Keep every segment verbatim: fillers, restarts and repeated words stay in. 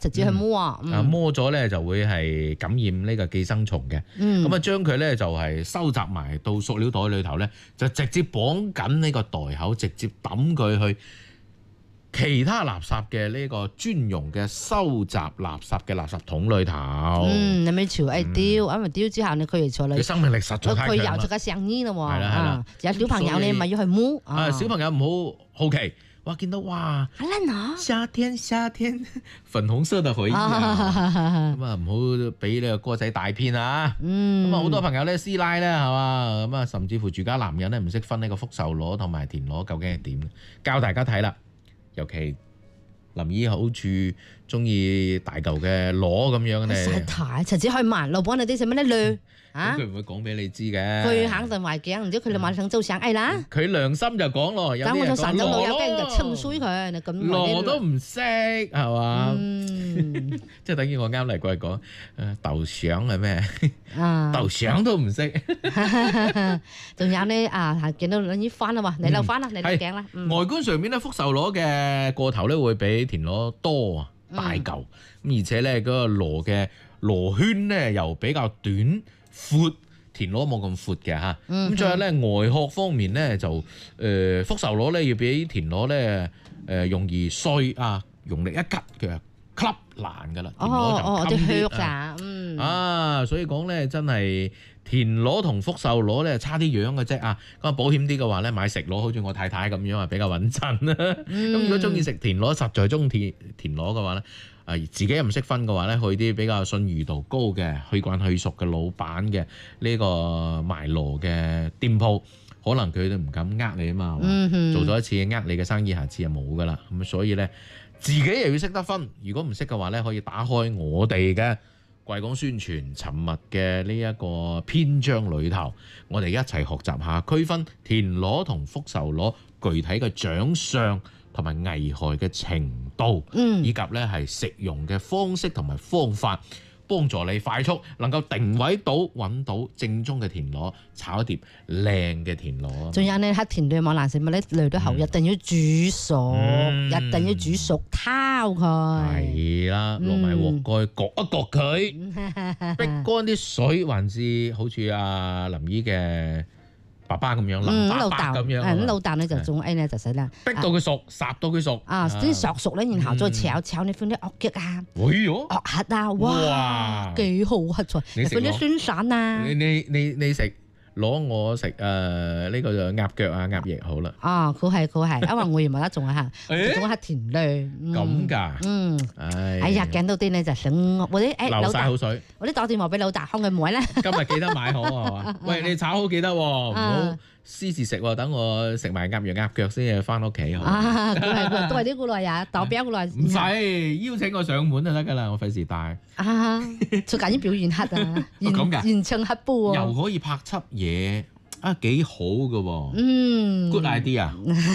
直接去摸啊， 啊摸咗咧就會係感染呢個寄生蟲嘅。咁啊將佢咧就係收集埋到塑料袋裏頭咧，就直接綁緊呢個袋口，直接抌佢去其他垃圾嘅呢個專用嘅收集垃圾嘅垃圾桶裏頭。 嗯，你咪朝誒丟，因為丟之後你佢哋坐你， 佢生命力實在太強啦。 佢有咗個聲音啦喎。 係啦係啦， 有小朋友你咪要去摸。 啊，小朋友唔好好奇。哇！見到哇，夏天夏天粉紅色嘅回憶啊，咁啊唔好俾呢個歌仔大騙啊！咁啊好多朋友咧師奶咧係嘛，咁啊甚至乎住家男人咧唔識分呢個福壽螺同埋田螺究竟係點，教大家睇啦。尤其林姨好處中意大嚿嘅螺咁樣咧， 實太陳子開慢路幫你啲什麼咧掠啊？ 佢唔會講俾你知嘅。 佢肯定壞頸，唔知佢哋晚上做生意啦。 佢良心就講咯，有啲人講羅羅羅就清水佢，你咁羅都唔識係嘛？ 嗯， 即係等於我啱嚟過嚟講，誒豆想係咩？ 啊， 豆想都唔識。 仲有呢啊，見到你翻啦喎，你留翻啦，你留頸啦。 外觀上面咧，福壽螺嘅個頭咧會比田螺多啊，大嚿咁，而且咧嗰個螺嘅螺圈咧又比較短。闊田螺冇咁闊嘅嚇，咁再有咧外殼方面咧就誒、呃、福壽螺咧要比田螺咧誒容易碎啊，用力一吉嘅粒爛噶啦，田螺就襟啲啊，嗯啊，所以講咧真係田螺同福壽螺咧差啲樣嘅啫啊，咁啊保險啲嘅話咧買食螺，好似我太太咁樣啊比較穩陣啦。咁、嗯、如果中意食田螺，實在中意田田螺嘅話咧。啊！自己又唔識分嘅話咧，去啲比較信譽度高嘅、去慣去熟嘅老闆嘅呢個賣螺嘅店鋪，可能佢都唔敢呃你啊嘛。嗯、做咗一次呃你嘅生意，下次就冇噶啦。咁所以咧，自己又要識得分。如果唔識嘅話咧，可以打開我哋嘅貴港宣傳尋日嘅呢一個篇章裏頭，我哋一齊學習下區分田螺同福壽螺具體嘅長相。同埋危害嘅程度，嗯、以及咧係食用嘅方式同埋方法，幫助你快速能夠定位到揾到正宗嘅田螺，炒一碟靚嘅田螺。 仲有呢黑田螺冇難食，咪咧濾到後一定要煮熟，嗯、一定要煮熟拋佢。 係啦，落埋鑊蓋焗一焗佢，逼乾啲水，還是好似阿林姨嘅爸爸咁樣，淋巴巴咁樣， 咁老豆咧就種 A 咧就使啦， 逼到佢熟，烚到佢熟， 啊，先熟熟咧，然後再炒炒你放啲鴨腳啊， 鵝核啊，哇，幾好啊菜，你放啲酸散啊， 你你你你食攞我食誒呢個就鴨腳啊鴨翼好啦， 啊，佢係佢係，因為我原冇得種啊嚇，種黑田螺， 咁㗎，嗯， 哎呀，頸到啲咧就想我啲誒流曬口水， 我啲打電話俾老豆，幫佢買啦。 今日記得買好係嘛？喂，你炒好記得喎，唔好私自食喎，等我食埋鴨肉鴨腳先至翻屋企。 啊，佢係佢都係啲過來呀，豆表過來。 唔使邀請我上門就得㗎啦，我費事帶。 啊，最緊要表現黑啊，現現場黑煲啊， 又可以拍輯嘢啊，幾好㗎喎。 嗯 ，good idea，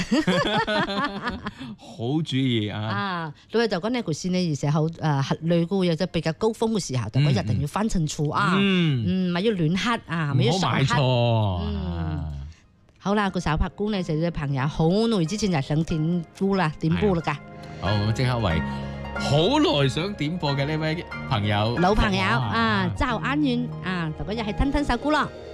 好主意啊。 啊，所以就講呢個線呢，而且好誒核類嘅有隻比較高峰嘅時候，就嗰日一定要翻清楚啊，嗯，咪要亂黑啊，咪要熟黑。唔好買錯。嗯。好啦，個手拍菇呢就啲朋友好耐之前就想點菇啦，點煲啦㗎。 好，咁即刻為好耐想點播嘅呢位朋友， 老朋友啊，趙安遠啊，就嗰日係吞吞手菇咯。